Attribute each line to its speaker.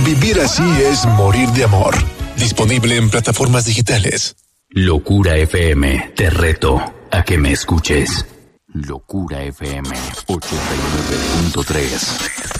Speaker 1: Vivir así es morir de amor. Disponible en plataformas digitales.
Speaker 2: Locura FM, te reto a que me escuches. Locura FM 89.3.